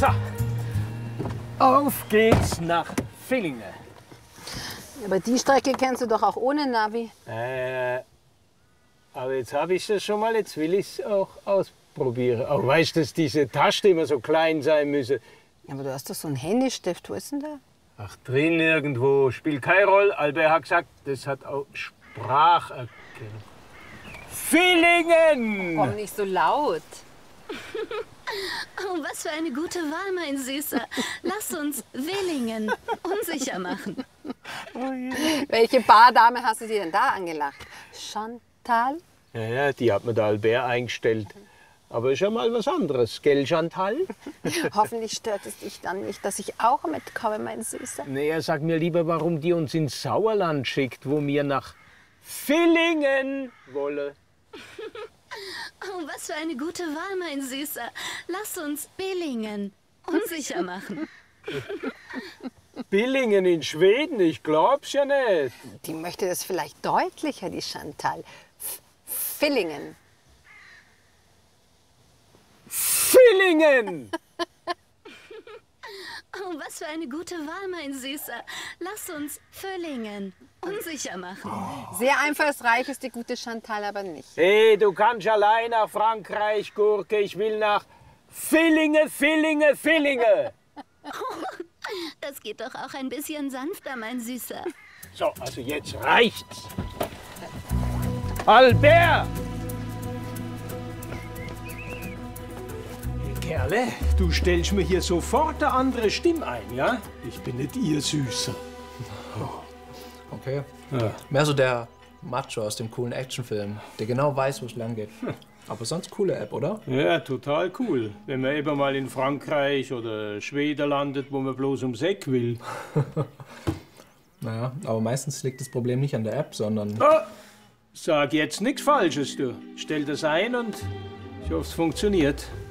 So, auf geht's nach Villingen. Aber die Strecke kennst du doch auch ohne Navi. Aber jetzt habe ich es schon mal, jetzt will ich es auch ausprobieren. Auch weißt du, dass diese Tasten immer so klein sein müssen. Aber du hast doch so einen Handystift. Wo ist denn der? Ach, drin irgendwo. Spielt keine Rolle. Albert hat gesagt, das hat auch Spracherkennung. Villingen! Komm nicht so laut. Oh, was für eine gute Wahl, mein Süßer. Lass uns Villingen unsicher machen. Welche Bardame hast du dir denn da angelacht? Chantal? Ja, die hat mir der Albert eingestellt. Aber ist ja mal was anderes, gell, Chantal? Hoffentlich stört es dich dann nicht, dass ich auch mitkomme, mein Süßer. Nee, sag mir lieber, warum die uns ins Sauerland schickt, wo wir nach Villingen wollen. Oh, was für eine gute Wahl, mein Süßer. Lass uns Billingen unsicher machen. Billingen in Schweden, ich glaub's ja nicht. Die möchte das vielleicht deutlicher, die Chantal. Villingen. Villingen! Oh, was für eine gute Wahl, mein Süßer. Lass uns Villingen unsicher machen. Sehr einfallsreich ist die gute Chantal aber nicht. Hey, du kannst allein nach Frankreich, Gurke. Ich will nach Villingen, Villingen, Villingen. Das geht doch auch ein bisschen sanfter, mein Süßer. So, also jetzt reicht's. Albert! Kerle, du stellst mir hier sofort eine andere Stimme ein, ja? Ich bin nicht ihr Süßer. Okay. Ja. Mehr so der Macho aus dem coolen Actionfilm, der genau weiß, wo es lang geht. Aber sonst coole App, oder? Ja, total cool. Wenn man eben mal in Frankreich oder Schweden landet, wo man bloß ums Eck will. Naja, aber meistens liegt das Problem nicht an der App, sondern... Oh, sag jetzt nichts Falsches, du. Stell das ein und ich hoffe, es funktioniert.